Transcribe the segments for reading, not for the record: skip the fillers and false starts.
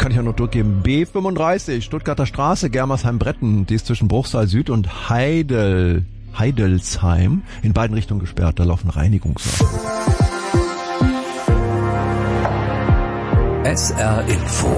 kann ich ja noch durchgeben. B35, Stuttgarter Straße, Germersheim-Bretten. Die ist zwischen Bruchsal Süd und Heidelsheim in beiden Richtungen gesperrt. Da laufen Reinigungsarbeiten. SR Info.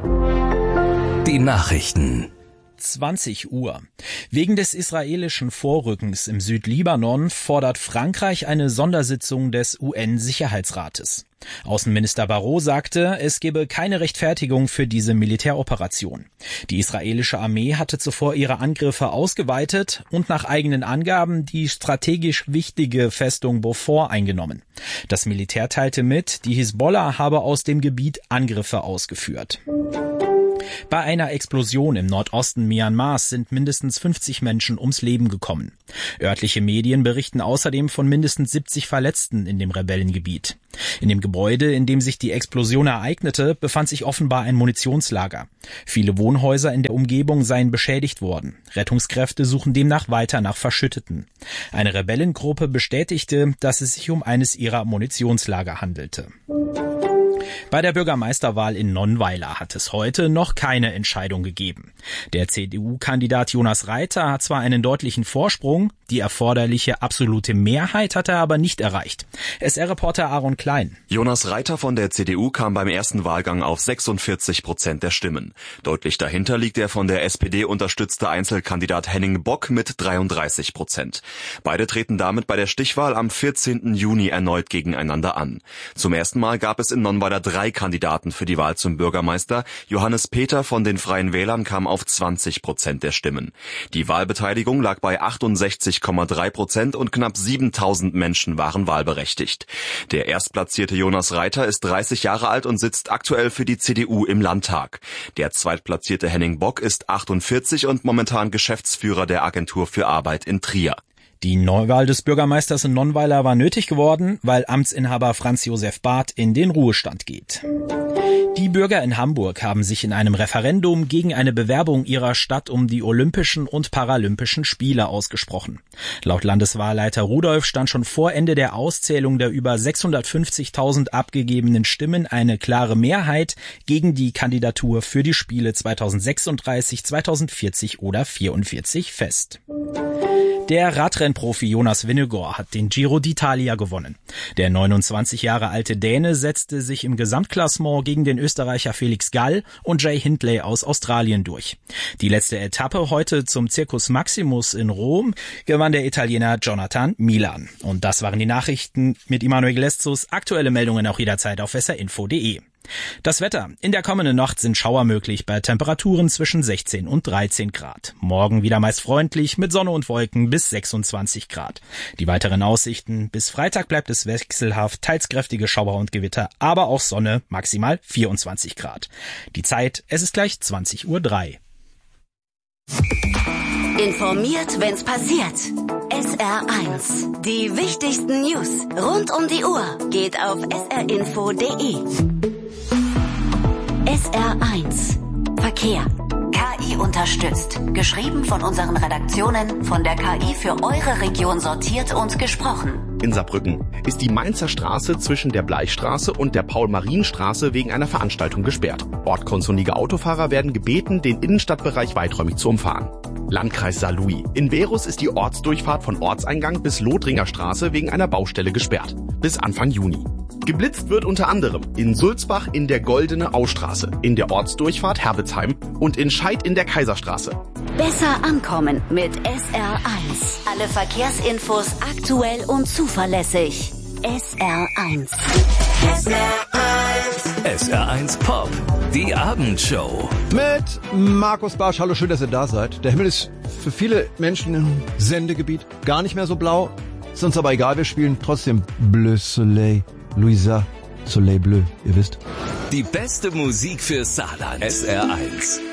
Die Nachrichten. 20 Uhr. Wegen des israelischen Vorrückens im Südlibanon fordert Frankreich eine Sondersitzung des UN-Sicherheitsrates. Außenminister Barrot sagte, es gebe keine Rechtfertigung für diese Militäroperation. Die israelische Armee hatte zuvor ihre Angriffe ausgeweitet und nach eigenen Angaben die strategisch wichtige Festung Beaufort eingenommen. Das Militär teilte mit, die Hisbollah habe aus dem Gebiet Angriffe ausgeführt. Bei einer Explosion im Nordosten Myanmars sind mindestens 50 Menschen ums Leben gekommen. Örtliche Medien berichten außerdem von mindestens 70 Verletzten in dem Rebellengebiet. In dem Gebäude, in dem sich die Explosion ereignete, befand sich offenbar ein Munitionslager. Viele Wohnhäuser in der Umgebung seien beschädigt worden. Rettungskräfte suchen demnach weiter nach Verschütteten. Eine Rebellengruppe bestätigte, dass es sich um eines ihrer Munitionslager handelte. Bei der Bürgermeisterwahl in Nonnweiler hat es heute noch keine Entscheidung gegeben. Der CDU-Kandidat Jonas Reiter hat zwar einen deutlichen Vorsprung, die erforderliche absolute Mehrheit hat er aber nicht erreicht. SR-Reporter Aaron Klein. Jonas Reiter von der CDU kam beim ersten Wahlgang auf 46% der Stimmen. Deutlich dahinter liegt der von der SPD unterstützte Einzelkandidat Henning Bock mit 33%. Beide treten damit bei der Stichwahl am 14. Juni erneut gegeneinander an. Zum ersten Mal gab es in Nonnweiler 3 Kandidaten für die Wahl zum Bürgermeister. Johannes Peter von den Freien Wählern kam auf 20% der Stimmen. Die Wahlbeteiligung lag bei 68,3% und knapp 7.000 Menschen waren wahlberechtigt. Der erstplatzierte Jonas Reiter ist 30 Jahre alt und sitzt aktuell für die CDU im Landtag. Der zweitplatzierte Henning Bock ist 48 und momentan Geschäftsführer der Agentur für Arbeit in Trier. Die Neuwahl des Bürgermeisters in Nonnweiler war nötig geworden, weil Amtsinhaber Franz Josef Barth in den Ruhestand geht. Die Bürger in Hamburg haben sich in einem Referendum gegen eine Bewerbung ihrer Stadt um die Olympischen und Paralympischen Spiele ausgesprochen. Laut Landeswahlleiter Rudolph stand schon vor Ende der Auszählung der über 650.000 abgegebenen Stimmen eine klare Mehrheit gegen die Kandidatur für die Spiele 2036, 2040 oder 44 fest. Der Radrennprofi Jonas Vingegaard hat den Giro d'Italia gewonnen. Der 29 Jahre alte Däne setzte sich im Gesamtklassement gegen den Österreicher Felix Gall und Jay Hindley aus Australien durch. Die letzte Etappe heute zum Circus Maximus in Rom gewann der Italiener Jonathan Milan. Und das waren die Nachrichten mit Immanuel Gleszus. Aktuelle Meldungen auch jederzeit auf srinfo.de. Das Wetter. In der kommenden Nacht sind Schauer möglich bei Temperaturen zwischen 16 und 13 Grad. Morgen wieder meist freundlich mit Sonne und Wolken bis 26 Grad. Die weiteren Aussichten. Bis Freitag bleibt es wechselhaft, teils kräftige Schauer und Gewitter, aber auch Sonne, maximal 24 Grad. Die Zeit, es ist gleich 20:03 Uhr. Informiert, wenn's passiert. SR1. Die wichtigsten News rund um die Uhr geht auf srinfo.de. SR1 Verkehr. KI unterstützt. Geschrieben von unseren Redaktionen, von der KI für eure Region sortiert und gesprochen. In Saarbrücken ist die Mainzer Straße zwischen der Bleichstraße und der Paul-Marien-Straße wegen einer Veranstaltung gesperrt. Ortkundige Autofahrer werden gebeten, den Innenstadtbereich weiträumig zu umfahren. Landkreis Saarlouis. In Verus ist die Ortsdurchfahrt von Ortseingang bis Lothringer Straße wegen einer Baustelle gesperrt. Bis Anfang Juni. Geblitzt wird unter anderem in Sulzbach in der Goldene Austraße, in der Ortsdurchfahrt Herbetsheim und in Scheid in der Kaiserstraße. Besser ankommen mit SR1. Alle Verkehrsinfos aktuell und zuverlässig. SR1. SR1 Pop, die Abendshow. Mit Markus Barsch. Hallo, schön, dass ihr da seid. Der Himmel ist für viele Menschen im Sendegebiet gar nicht mehr so blau. Ist uns aber egal, wir spielen trotzdem Bleu Soleil, Louisa, Soleil Bleu, ihr wisst. Die beste Musik für Saarland. SR1.